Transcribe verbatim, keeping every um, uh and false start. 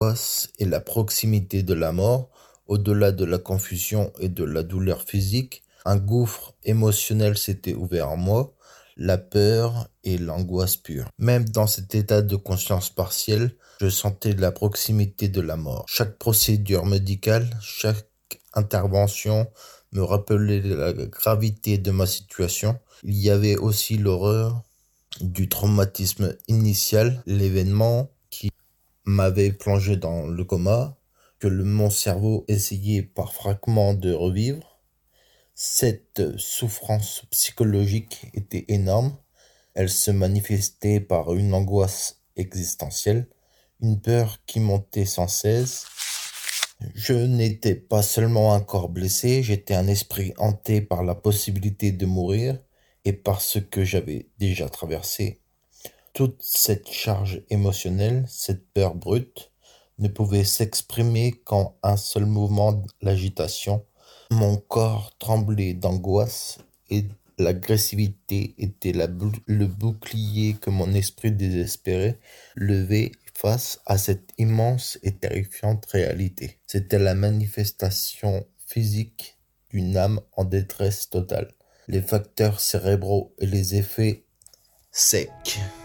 l'angoisse et la proximité de la mort, au-delà de la confusion et de la douleur physique, un gouffre émotionnel s'était ouvert en moi, la peur et l'angoisse pure. Même dans cet état de conscience partielle, je sentais la proximité de la mort. Chaque procédure médicale, chaque intervention me rappelait la gravité de ma situation. Il y avait aussi l'horreur du traumatisme initial, l'événement qui m'avait plongé dans le coma, que le, mon cerveau essayait par fragments de revivre. Cette souffrance psychologique était énorme. Elle se manifestait par une angoisse existentielle, une peur qui montait sans cesse. Je n'étais pas seulement un corps blessé, j'étais un esprit hanté par la possibilité de mourir et par ce que j'avais déjà traversé. Toute cette charge émotionnelle, cette peur brute, ne pouvait s'exprimer qu'en un seul mouvement, l'agitation. Mon corps tremblait d'angoisse et l'agressivité était la bou- le bouclier que mon esprit désespéré levait face à cette immense et terrifiante réalité. C'était la manifestation physique d'une âme en détresse totale. Les facteurs cérébraux et les effets secs